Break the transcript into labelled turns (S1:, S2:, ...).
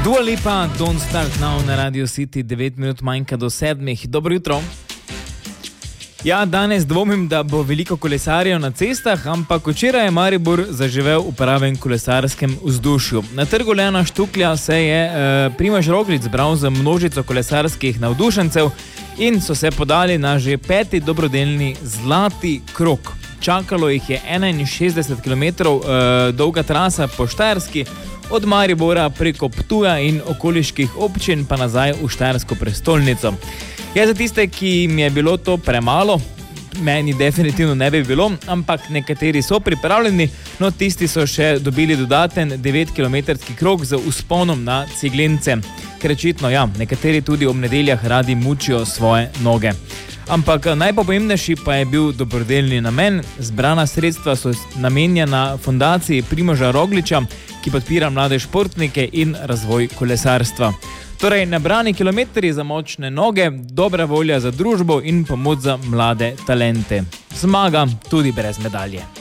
S1: Dua Lipa, Don't Start Now na Radio City, 9 minut manjka do 7. Dobro jutro. Ja, danes dvomim, da bo veliko kolesarjev na cestah, ampak včeraj je Maribor zaživel v pravem kolesarskem vzdušju. Na trgu Leona Štuklja se je Primož Roglič zbral za množico kolesarskih navdušencev in so se podali na že 5. dobrodelni zlati krog. Čakalo jih je 61 km dolga trasa po Štajerski, od Maribora preko Ptuja in okoliških občin pa nazaj v štajersko prestolnico. Za tiste, ki jim je bilo to premalo, meni definitivno ne bi bilo, ampak nekateri so pripravljeni, no tisti so še dobili dodaten 9-kilometrski krog z vzponom na Ciglence. Ker očitno, nekateri tudi ob nedeljah radi mučijo svoje noge. Ampak najpomembnejši pa je bil dobrodelni namen. Zbrana sredstva so namenjena fundaciji Primoža Rogliča, ki podpira mlade športnike in razvoj kolesarstva. Torej, nabrani kilometri za močne noge, dobra volja za družbo in pomoč za mlade talente. Zmaga tudi brez medalje.